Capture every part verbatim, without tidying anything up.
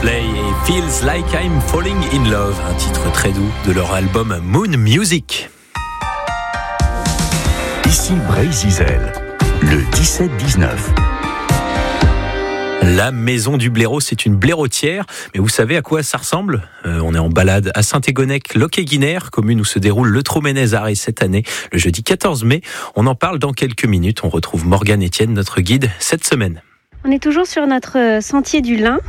Coldplay et Feels Like I'm Falling in Love, un titre très doux de leur album Moon Music. Ici Bray-Zizel, le dix-sept dix-neuf. La maison du blaireau, c'est une blairotière, mais vous savez à quoi ça ressemble ? euh, On est en balade à Saint-Égonec-Locquéguinère, commune où se déroule le Troménez-Arrêt cette année, le jeudi quatorze mai. On en parle dans quelques minutes. On retrouve Morgane Etienne, notre guide, cette semaine. On est toujours sur notre sentier du lin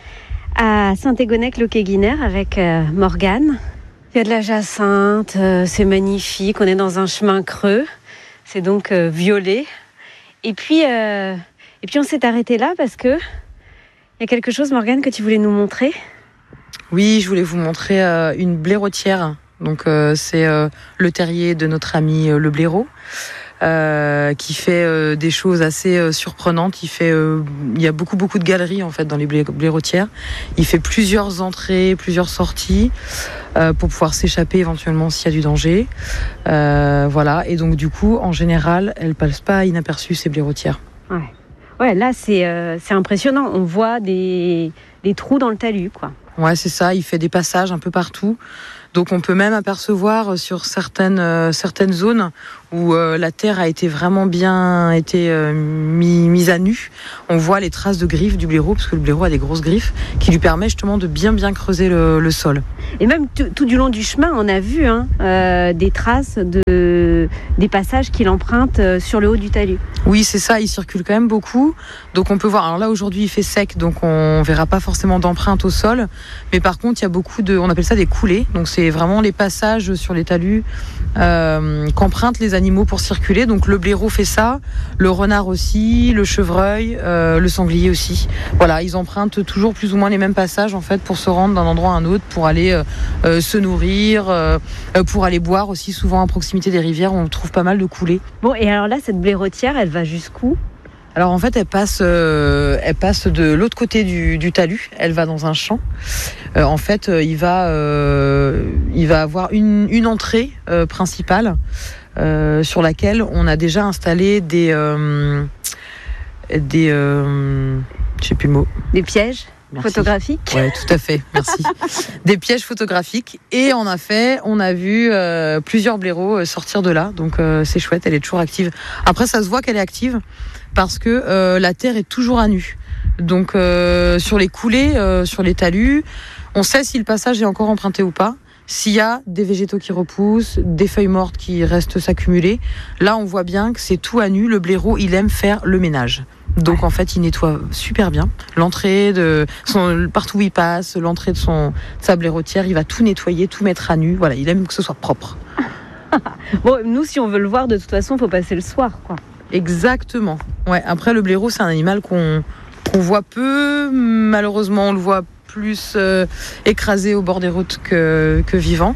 à Saint-Égonec-Locquéguinère avec euh, Morgane. Il y a de la jacinthe, euh, c'est magnifique, on est dans un chemin creux, c'est donc euh, violet. Et puis... Euh, Et puis on s'est arrêté là parce que il y a quelque chose, Morgane, que tu voulais nous montrer. Oui, je voulais vous montrer euh, une blairotière. Donc euh, c'est euh, le terrier de notre ami euh, le blaireau, euh, qui fait euh, des choses assez euh, surprenantes. Il fait, euh, il y a beaucoup beaucoup de galeries en fait dans les blairotières. Il fait plusieurs entrées, plusieurs sorties euh, pour pouvoir s'échapper éventuellement s'il y a du danger. Euh, voilà. Et donc du coup, en général, elles passent pas inaperçues ces blairotières. Ouais. Ouais, là, c'est, euh, c'est impressionnant. On voit des, des trous dans le talus, quoi. Ouais, c'est ça. Il fait des passages un peu partout. Donc, on peut même apercevoir sur certaines, euh, certaines zones où euh, la terre a été vraiment bien été, euh, mis, mise à nu. On voit les traces de griffes du blaireau, parce que le blaireau a des grosses griffes, qui lui permettent justement de bien, bien creuser le, le sol. Et même t- tout du long du chemin, on a vu hein, euh, des traces de, des passages qu'il emprunte euh, sur le haut du talus. Oui, c'est ça. Il circule quand même beaucoup. Donc, on peut voir. Alors là, aujourd'hui, il fait sec, donc on verra pas forcément d'empreintes au sol. Mais par contre, il y a beaucoup de... On appelle ça des coulées. Donc, c'est vraiment les passages sur les talus euh, qu'empruntent les animaux pour circuler. Donc le blaireau fait ça, le renard aussi, le chevreuil, euh, le sanglier aussi. Voilà, ils empruntent toujours plus ou moins les mêmes passages en fait pour se rendre d'un endroit à un autre, pour aller euh, euh, se nourrir, euh, pour aller boire aussi. Souvent à proximité des rivières, on trouve pas mal de coulées. Bon, et alors là, cette blairotière, elle va jusqu'où ? Alors en fait, elle passe, euh, elle passe de l'autre côté du, du talus. Elle va dans un champ. Euh, en fait, euh, il va, euh, il va avoir une, une entrée euh, principale euh, sur laquelle on a déjà installé des, euh, des, euh, je sais plus le mot. Des pièges Merci. Photographiques. Ouais, tout à fait. Merci. Des pièges photographiques. Et on a fait, on a vu euh, plusieurs blaireaux sortir de là. Donc euh, c'est chouette. Elle est toujours active. Après, ça se voit qu'elle est active parce que euh, la terre est toujours à nu. Donc euh, sur les coulées, euh, sur les talus, on sait si le passage est encore emprunté ou pas. S'il y a des végétaux qui repoussent, des feuilles mortes qui restent s'accumuler, là on voit bien que c'est tout à nu. Le blaireau, il aime faire le ménage. Donc en fait, il nettoie super bien l'entrée de son, partout où il passe, l'entrée de son de sa blairotière, il va tout nettoyer, tout mettre à nu. Voilà, il aime que ce soit propre. Bon, nous, si on veut le voir, de toute façon, il faut passer le soir, quoi. Exactement. Ouais. Après, le blaireau, c'est un animal qu'on qu'on voit peu. Malheureusement, on le voit plus euh, écrasé au bord des routes que que vivant.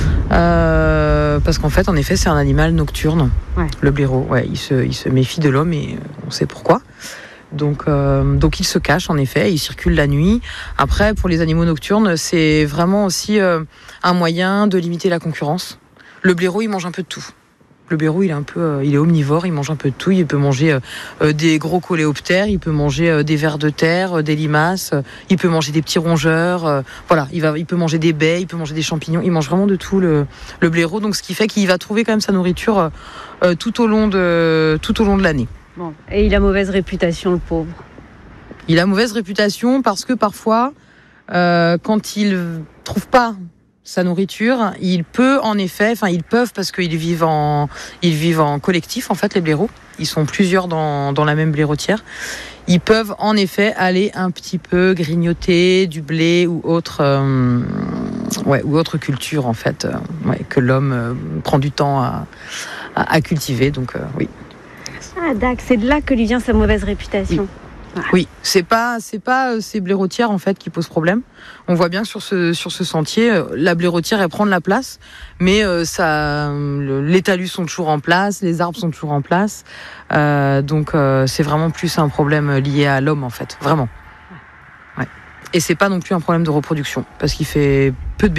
Euh, parce qu'en fait, en effet, c'est un animal nocturne. Ouais. Le blaireau, ouais, il se il se méfie de l'homme et on sait pourquoi. Donc, euh, donc il se cache en effet, il circule la nuit. Après, pour les animaux nocturnes, c'est vraiment aussi euh, un moyen de limiter la concurrence. Le blaireau, il mange un peu de tout. Le blaireau, il est un peu, euh, il est omnivore, il mange un peu de tout. Il peut manger euh, euh, des gros coléoptères, il peut manger euh, des vers de terre, euh, des limaces, euh, il peut manger des petits rongeurs. Euh, voilà, il va, il peut manger des baies, il peut manger des champignons. Il mange vraiment de tout le, le blaireau. Donc, ce qui fait qu'il va trouver quand même sa nourriture euh, euh, tout au long de, tout au long de l'année. Bon. Et il a mauvaise réputation, le pauvre. Il a mauvaise réputation parce que parfois, euh, quand il trouve pas sa nourriture, il peut en effet, enfin ils peuvent parce qu'ils vivent en, ils vivent en collectif en fait les blaireaux. Ils sont plusieurs dans dans la même blairotière. Ils peuvent en effet aller un petit peu grignoter du blé ou autre, euh, ouais ou autre culture en fait, euh, ouais, que l'homme euh, prend du temps à à, à cultiver. Donc euh, oui. Ah d'accord, c'est de là que lui vient sa mauvaise réputation. Oui. Oui, c'est pas c'est pas euh, ces blairotières en fait qui posent problème. On voit bien que sur ce sur ce sentier, euh, la blairotière elle prend de la place, mais euh, ça, le, les talus sont toujours en place, les arbres sont toujours en place, euh, donc euh, c'est vraiment plus un problème lié à l'homme en fait, vraiment. Ouais. Et c'est pas non plus un problème de reproduction parce qu'il fait peu de bébés.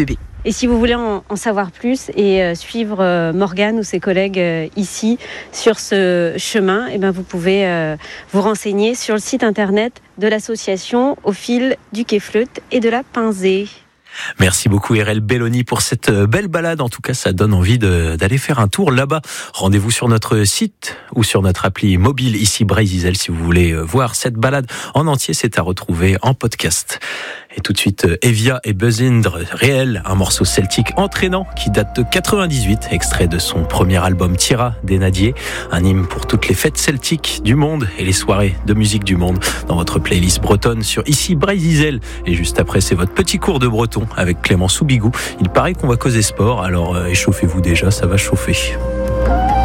Et si vous voulez en, en savoir plus et euh, suivre euh, Morgane ou ses collègues euh, ici sur ce chemin, eh ben vous pouvez euh, vous renseigner sur le site internet de l'association Au fil du quai Fleutte et de la Pinzée. Merci beaucoup R L Belloni pour cette belle balade. En tout cas, ça donne envie de, d'aller faire un tour là-bas. Rendez-vous sur notre site ou sur notre appli mobile ici Brésil si vous voulez voir cette balade en entier. C'est à retrouver en podcast. Et tout de suite, Evia et Buzz Indre, Réel, un morceau celtique entraînant qui date de quatre-vingt-dix-huit, extrait de son premier album Tira des Nadiers, un hymne pour toutes les fêtes celtiques du monde et les soirées de musique du monde dans votre playlist bretonne sur ici Brésil. Et juste après, c'est votre petit cours de breton avec Clément Soubigou. Il paraît qu'on va causer sport, alors échauffez-vous déjà, ça va chauffer.